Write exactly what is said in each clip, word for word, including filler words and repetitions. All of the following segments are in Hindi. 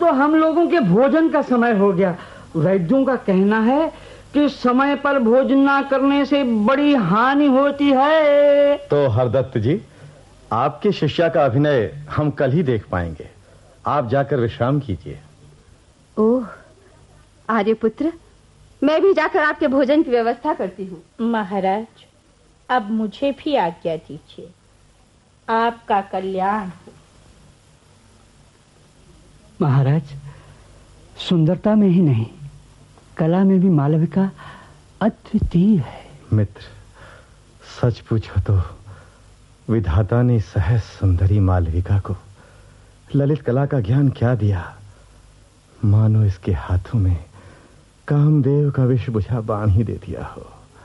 तो हम लोगों के भोजन का समय हो गया। वैद्यों का कहना है कि समय पर भोजन ना करने से बड़ी हानि होती है। तो हरदत्त जी, आपके शिष्या का अभिनय हम कल ही देख पाएंगे। आप जाकर विश्राम कीजिए। ओह आर्यपुत्र, मैं भी जाकर आपके भोजन की व्यवस्था करती हूँ। महाराज, अब मुझे भी आज्ञा दीजिए। आपका कल्याण हो। महाराज, सुंदरता में ही नहीं, कला में भी मालविका अद्वितीय है। मित्र, सच पूछो तो विधाता ने सहज सुंदरी मालविका को ललित कला का ज्ञान क्या दिया। मानो इसके हाथों में कामदेव का विष बुझा बाण ही दे दिया हो।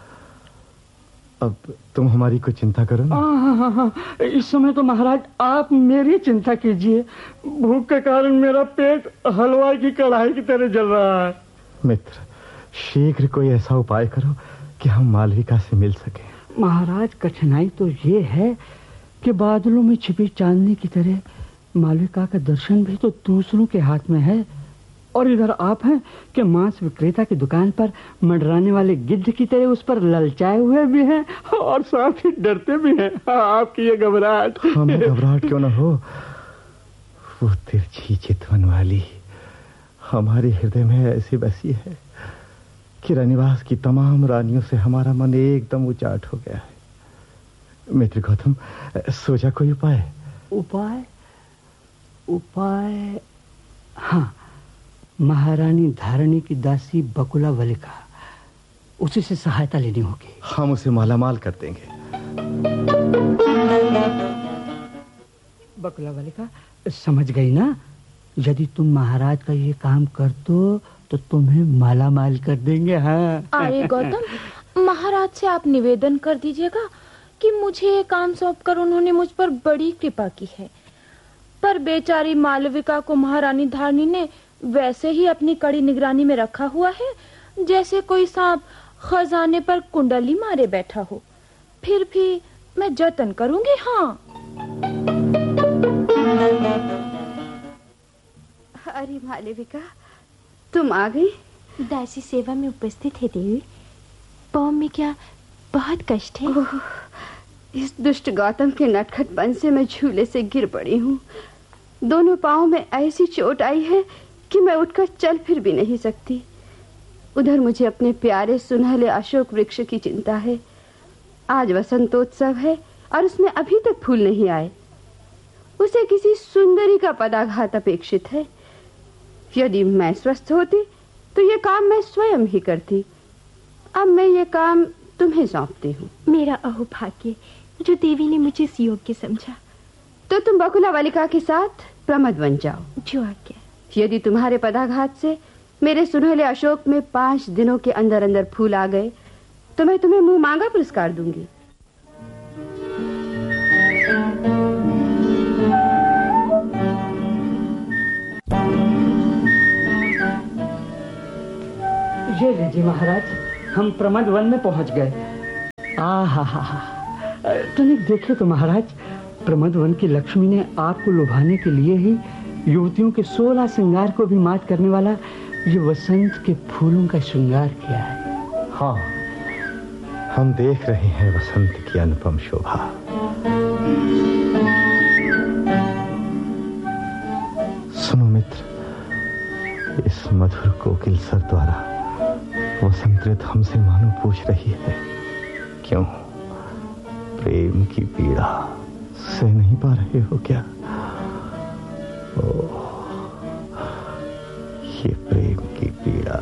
अब तुम हमारी कोई चिंता करो ना। हाँ हाँ हाँ, इस समय तो महाराज आप मेरी चिंता कीजिए। भूख के कारण मेरा पेट हलवा की कढ़ाई की तरह जल रहा है। मित्र, शीघ्र कोई ऐसा उपाय करो कि हम मालविका से मिल सके। महाराज, कठिनाई तो ये है कि बादलों में छिपी चांदनी की तरह मालविका का दर्शन भी तो दूसरों के हाथ में है, और इधर आप हैं कि मांस विक्रेता की दुकान पर मंडराने वाले गिद्ध की तरह उस पर ललचाए हुए भी हैं और साथ ही डरते भी हैं। आपकी ये घबराहट। हमें घबराहट क्यों न हो, वो तिरछी चितवन वाली हमारे हृदय में ऐसी बसी है कि रनिवास की तमाम रानियों से हमारा मन एकदम उचाट हो गया है। मित्र गौतम, सोचा कोई उपाय? उपाय उपाय हाँ, महारानी धारणी की दासी बकुला वलिका, उसी से सहायता लेनी होगी। हम उसे मालामाल कर देंगे। बकुला वलिका, समझ गई ना? यदि तुम महाराज का ये काम कर दो तो तुम्हें मालामाल कर देंगे। हाँ। अरे गौतम, महाराज से आप निवेदन कर दीजिएगा कि मुझे ये काम सौंपकर उन्होंने मुझ पर बड़ी कृपा की है, पर बेचारी मालविका को महारानी धारणी ने वैसे ही अपनी कड़ी निगरानी में रखा हुआ है जैसे कोई सांप खजाने पर कुंडली मारे बैठा हो। फिर भी मैं जतन करूंगी। हाँ। अरे मालविका, तुम आ गई? दासी सेवा में उपस्थित है देवी। पाँव में क्या बहुत कष्ट है? ओह, इस दुष्ट गौतम के नटखटपन से मैं झूले से गिर पड़ी हूँ। दोनों पाँव में ऐसी चोट आई है कि मैं उठकर चल फिर भी नहीं सकती। उधर मुझे अपने प्यारे सुनहले अशोक वृक्ष की चिंता है। आज वसंतोत्सव है और उसमें अभी तक फूल नहीं आए। उसे किसी सुंदरी का पदाघात अपेक्षित है। यदि मैं स्वस्थ होती तो ये काम मैं स्वयं ही करती। अब मैं ये काम तुम्हें सौंपती हूँ। मेरा अहोभाग्य जो देवी ने मुझे इस योग्य समझा। तो तुम बकुला वलिका के साथ प्रमद बन जाओ। जो आज्ञा। यदि तुम्हारे पदाघात से मेरे सुनहले अशोक में पांच दिनों के अंदर अंदर फूल आ गए तो मैं तुम्हें मुंह मांगा पुरस्कार दूंगी। ये लीजिए महाराज, हम प्रमद वन में पहुंच गए। आ हा हा हा, तनिक देखे तो महाराज, प्रमद वन की लक्ष्मी ने आपको लुभाने के लिए ही युवतियों के सोलह श्रृंगार को भी मात करने वाला ये वसंत के फूलों का श्रृंगार किया है। हाँ, हम देख रहे हैं वसंत की अनुपम शोभा। सुनो मित्र, इस मधुर कोकिल स्वर द्वारा वसंत ऋतु हमसे मानो पूछ रही है, क्यों प्रेम की पीड़ा सह नहीं पा रहे हो क्या? ओह, ये प्रेम की पीड़ा।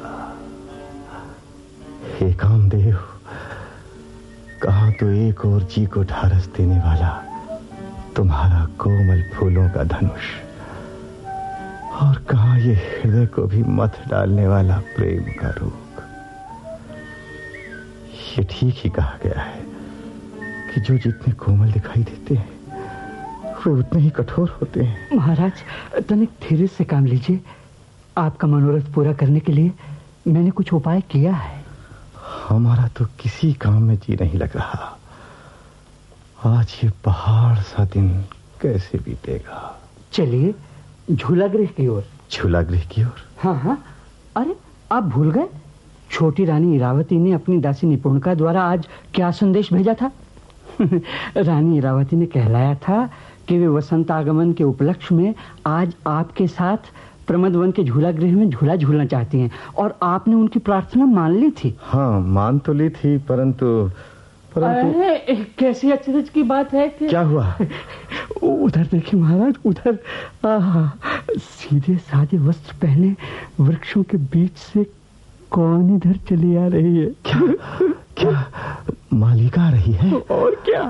हे कामदेव, कहाँ तो एक और जी को ढारस देने वाला तुम्हारा कोमल फूलों का धनुष, और कहाँ ये हृदय को भी मथ डालने वाला प्रेम का रोग। ये ठीक ही कहा गया है कि जो जितने कोमल दिखाई देते हैं वे उतने ही कठोर होते हैं। महाराज, तनिक धीरे से काम लीजिए। आपका मनोरथ पूरा करने के लिए मैंने कुछ उपाय किया है। हमारा तो किसी काम में जी नहीं लग रहा। आज ये पहाड़ सा दिन कैसे बीतेगा? चलिए झूला गृह की ओर। झूला गृह की ओर। हाँ हाँ, अरे आप भूल गए, छोटी रानी इरावती ने अपनी दासी निपुणिका द्वारा आज क्या संदेश भेजा था। रानी इरावती ने कहलाया था कि वे वसंत आगमन के उपलक्ष्य में आज आपके साथ प्रमदवन के झूला गृह में झूला झूलना चाहती हैं, और आपने उनकी प्रार्थना मान ली थी। हाँ, मान तो ली थी, परंतु परंतु अरे कैसी अचरज की बात है कि... क्या हुआ? उधर देखिए महाराज, उधर सीधे सादे वस्त्र पहने वृक्षों के बीच से कौन इधर चली आ रही है? क्या क्या मालिका आ रही है? और क्या?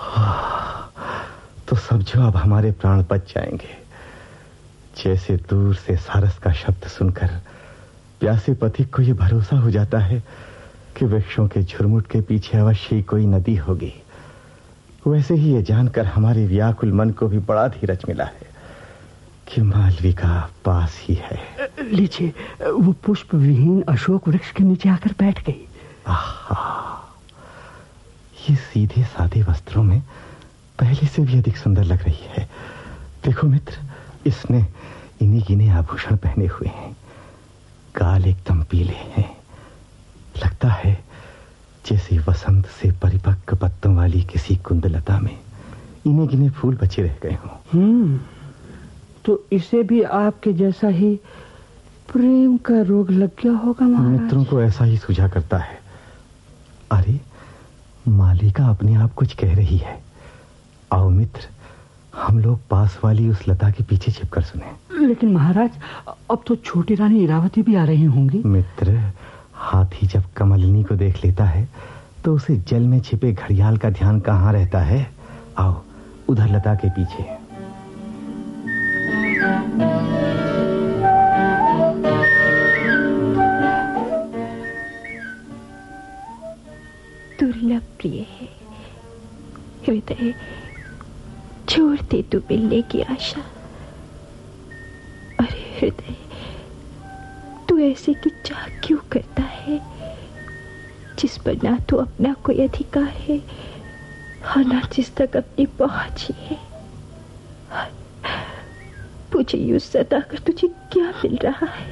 तो समझो अब हमारे प्राण बच जाएंगे। जैसे दूर से सारस का शब्द सुनकर प्यासे पथिक को यह भरोसा हो जाता है कि वृक्षों के झुरमुट के पीछे अवश्य कोई नदी होगी, वैसे ही ये जानकर हमारे व्याकुल मन को भी बड़ा धीरज मिला है कि मालविका पास ही है। लीजिए, वो पुष्प विहीन अशोक वृक्ष के नीचे आकर बैठ गई। आहा, ये सीधे सादे वस्त्रों में पहले से भी अधिक सुंदर लग रही है। देखो मित्र, इसने इन्हीं गिने आभूषण पहने हुए हैं, गाल एकदम पीले हैं, लगता है जैसे वसंत से परिपक्व पत्तों वाली किसी कुंदलता में इन्हीं गिने फूल बचे रह गए हों। हम्म, तो इसे भी आपके जैसा ही प्रेम का रोग लग गया होगा महाराज। मित्रों को ऐसा ही सूझा करता है। अरे मालिका अपने आप कुछ कह रही है। आओ मित्र, हम लोग पास वाली उस लता के पीछे छिपकर सुने। लेकिन महाराज, अब तो छोटी रानी इरावती भी आ रही होंगी। मित्र, हाथी जब कमलिनी को देख लेता है तो उसे जल में छिपे घड़ियाल का ध्यान कहाँ रहता है। आओ उधर लता के पीछे। दुर्लभ प्रिय है हृदय, छोड़ दे तू मिलने की आशा। अरे हृदय, तू ऐसे की चाह क्यों करता है जिस पर ना तो अपना कोई अधिकार है और ना जिस तक अपनी पहुंच ही है। मुझे यूं सताकर तुझे क्या मिल रहा है?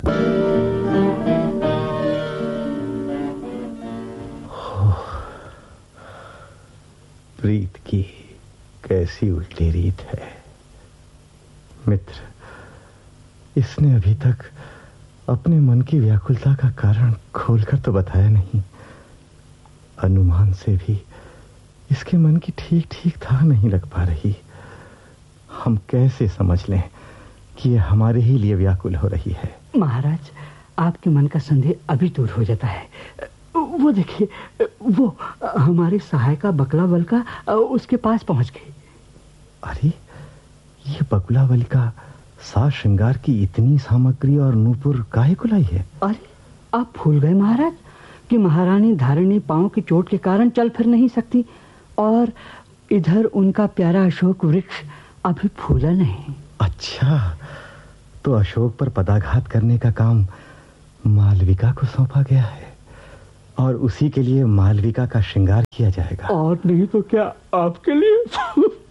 प्रीत की कैसी उल्टी रीत है। मित्र, इसने अभी तक अपने मन की व्याकुलता का कारण खोलकर तो बताया नहीं। अनुमान से भी इसके मन की ठीक ठीक था नहीं लग पा रही। हम कैसे समझ लें कि यह हमारे ही लिए व्याकुल हो रही है? महाराज, आपके मन का संदेह अभी दूर हो जाता है। वो देखिए, वो हमारी सहायिका बकला बलका उसके पास पहुंच गई। अरे, ये बकुला बलिका साज श्रृंगार की इतनी सामग्री और नूपुर काहे को लाई है? अरे, आप भूल गए महाराज कि महारानी धारिणी पांव की चोट के कारण चल फिर नहीं सकती, और इधर उनका प्यारा अशोक वृक्ष अभी फूला नहीं। अच्छा, तो अशोक पर पदाघात करने का काम मालविका को सौंपा गया है और उसी के लिए मालविका का श्रृंगार किया जाएगा। और नहीं तो क्या आपके लिए?